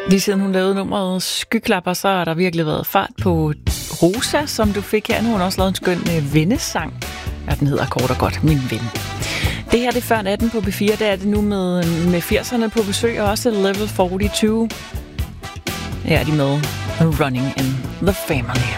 Lige siden hun lavede nummeret Skyklapper, så har der virkelig været fart på Rosa, som du fik her. Nu har hun også lavet en skøn vennesang. Ja, den hedder kort og godt Min Ven. Det her det er før 18 på B4. Der er det nu med 80'erne på besøg, og også Level 42. Her er de med Running in the Family.